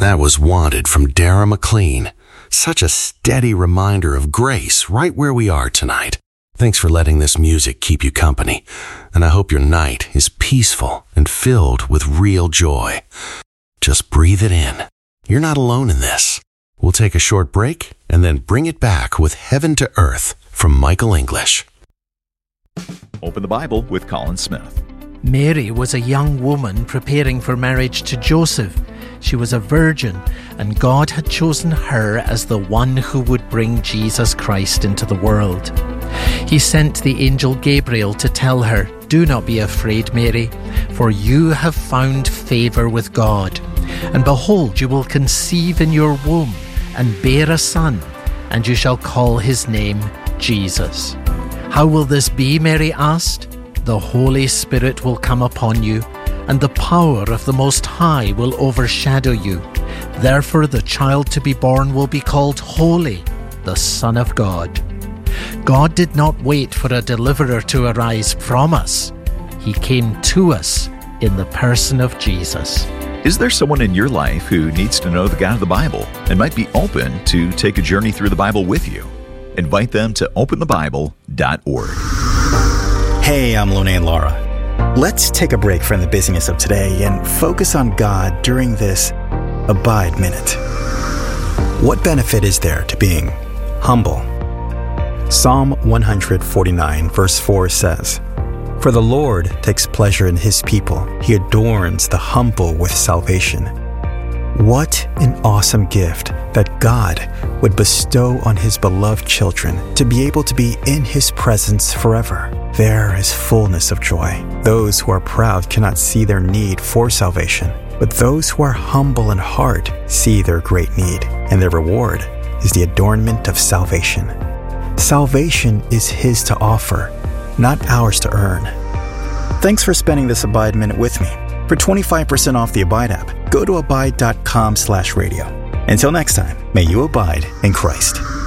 That was Wanted from Dara McLean. Such a steady reminder of grace right where we are tonight. Thanks for letting this music keep you company, and I hope your night is peaceful and filled with real joy. Just breathe it in. You're not alone in this. We'll take a short break and then bring it back with Heaven to Earth from Michael English. Open the Bible with Colin Smith. Mary was a young woman preparing for marriage to Joseph. She was a virgin, and God had chosen her as the one who would bring Jesus Christ into the world. He sent the angel Gabriel to tell her, "Do not be afraid, Mary, for you have found favor with God. And behold, you will conceive in your womb and bear a son, and you shall call his name Jesus." "How will this be?" Mary asked. "The Holy Spirit will come upon you, and the power of the Most High will overshadow you. Therefore the child to be born will be called Holy, the Son of God." God did not wait for a deliverer to arise from us. He came to us in the person of Jesus. Is there someone in your life who needs to know the God of the Bible and might be open to take a journey through the Bible with you? Invite them to openthebible.org. Hey, I'm Lone and Laura. Let's take a break from the busyness of today and focus on God during this Abide Minute. What benefit is there to being humble? Psalm 149 verse 4 says, "For the Lord takes pleasure in his people. He adorns the humble with salvation." What an awesome gift that God would bestow on his beloved children to be able to be in his presence forever. There is fullness of joy. Those who are proud cannot see their need for salvation, but those who are humble in heart see their great need, and their reward is the adornment of salvation. Salvation is his to offer, not ours to earn. Thanks for spending this Abide Minute with me. For 25% off the Abide app, go to abide.com/radio. Until next time, may you abide in Christ.